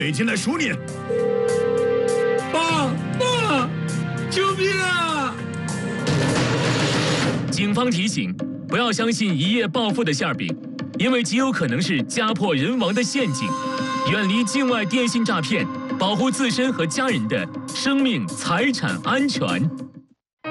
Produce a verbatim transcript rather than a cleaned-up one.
北京来赎你！ 爸爸，救命啊！ 警方提醒，不要相信一夜暴富的馅饼，因为极有可能是家破人亡的陷阱。远离境外电信诈骗，保护自身和家人的生命财产安全。